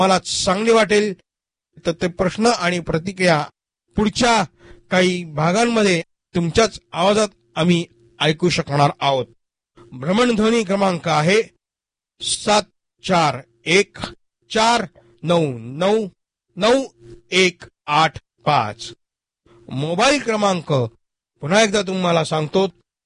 मला चांगले वाटेल तर ते प्रश्न आणि प्रतिक्रिया पुढच्या काही भागांमध्ये तुमच्याच आवाजात आम्ही ऐकू शकणार आहोत. भ्रमणध्वनी क्रमांक आहे 7414999185. मोबाईल क्रमांक पुन्हा एकदा तुम्हाला सांगतो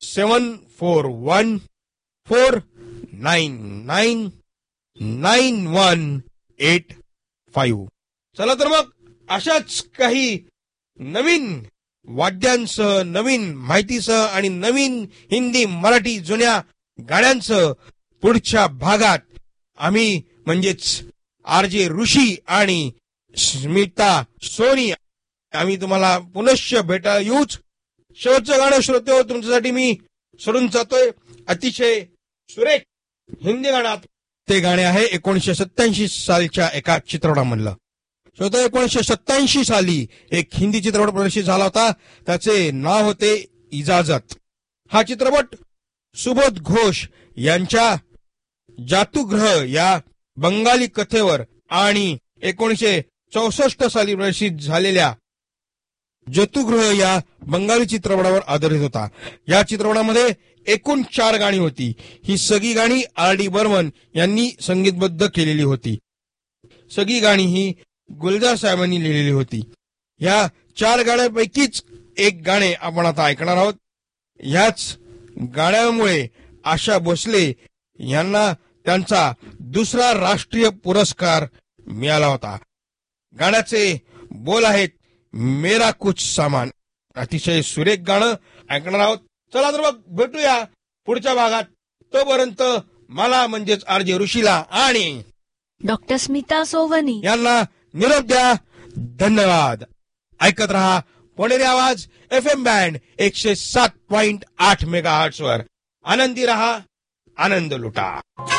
7414999185. चला तर मग अशाच काही नवीन वाद्यांसह, नवीन माहितीसह आणि नवीन हिंदी मराठी जुन्या गाण्यांसह पुढच्या भागात आम्ही म्हणजेच आरजे ऋषी आणि स्मिता सोनी आम्ही तुम्हाला पुनश्च भेटायला येऊच. शेवटचं गाणं श्रोते तुमच्यासाठी मी सोडून जातोय. अतिशय सुरेख हिंदी गाण्यात ते गाणे आहे 1987 सालच्या एका चित्रपटामधलं. श्रोते 1987 साली एक हिंदी चित्रपट प्रदर्शित झाला होता. त्याचे नाव होते इजाजत. हा चित्रपट सुबोध घोष यांच्या जातुग्रह या बंगाली कथेवर आणि 1964 साली प्रदर्शित झालेल्या जतुगृह या बंगाली चित्रपटावर आधारित होता. या चित्रपटामध्ये एकूण 4 गाणी होती. ही सगळी गाणी R.D. बर्मन यांनी संगीतबद्ध केलेली होती. सगळी गाणी ही गुलजार साहेबांनी लिहिलेली होती. या 4 गाण्यांपैकीच एक गाणे आपण आता ऐकणार आहोत. ह्याच गाण्यामुळे आशा भोसले यांना त्यांचा दुसरा राष्ट्रीय पुरस्कार मिळाला होता. गाण्याचे बोल आहेत मेरा कुछ सामान. अतिशय सुरेख गाणं ऐकणार आहोत. चला तर मग भेटूया पुढच्या भागात. तोपर्यंत मला म्हणजेच आरजे ऋषीला आणि डॉक्टर स्मिता सोवनी यांना निरोप द्या. धन्यवाद. ऐकत रहा पुणेरी आवाज FM बँड 107.8 मेगाहर्ट्झ वर. आनंदी रहा, आनंद लुटा.